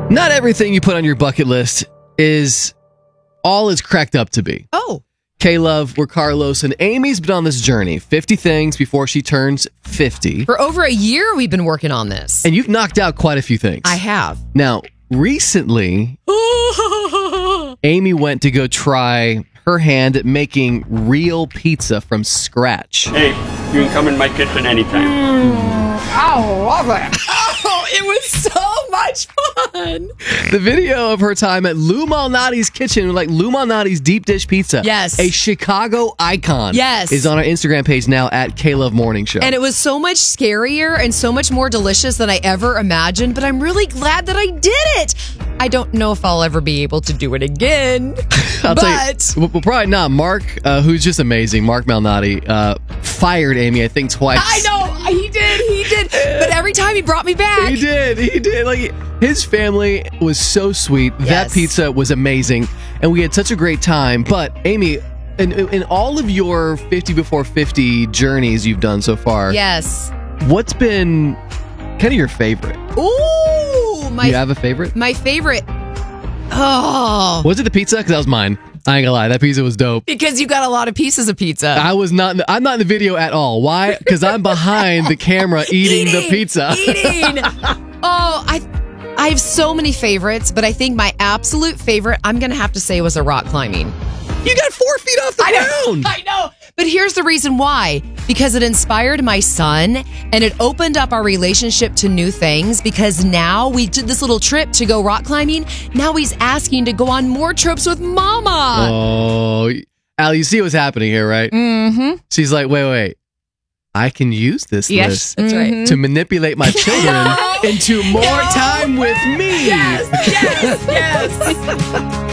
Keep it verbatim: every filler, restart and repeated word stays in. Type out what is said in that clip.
Not everything you put on your bucket list is all it's cracked up to be. Oh. K-Love, we're Carlos, and Amy's been on this journey. fifty things before she turns fifty. For over a year, we've been working on this. And you've knocked out quite a few things. I have. Now, recently, Amy went to go try her hand at making real pizza from scratch. Hey, you can come in my kitchen anytime. Mm, I love it. Oh, it was so much fun. The video of her time at Lou Malnati's kitchen, like Lou Malnati's deep dish pizza. Yes. A Chicago icon. Yes. Is on our Instagram page now at K-Love Morning Show. And it was so much scarier and so much more delicious than I ever imagined, but I'm really glad that I did it. I don't know if I'll ever be able to do it again. I'll but tell you, well, probably not. Mark, uh, who's just amazing, Mark Malnati, uh, fired Amy, I think, twice. I know, he did, he did. But every time he brought me back. He did, he did. Like, his family was so sweet. Yes. That pizza was amazing, and we had such a great time. But Amy, in, in all of your fifty before fifty journeys you've done so far, Yes. what's been kind of your favorite? Ooh, my Do you have a favorite? my favorite. Oh, Was it the pizza? Because that was mine. I ain't gonna lie, that pizza was dope. because you got a lot of pieces of pizza. I was not. In the, I'm not in the video at all. Why? Because I'm behind the camera eating, the pizza. Eating. Oh, I I have so many favorites, but I think my absolute favorite, I'm gonna have to say, was a rock climbing. You got four feet off the I know, ground. I know. But here's the reason why. Because it inspired my son and it opened up our relationship to new things, because now we did this little trip to go rock climbing. Now he's asking to go on more trips with mama. Oh, Al, you see what's happening here, right? Mm-hmm. She's like, wait, wait. I can use this Yes, list that's right. to manipulate my children into more time with me. Yes, yes, yes.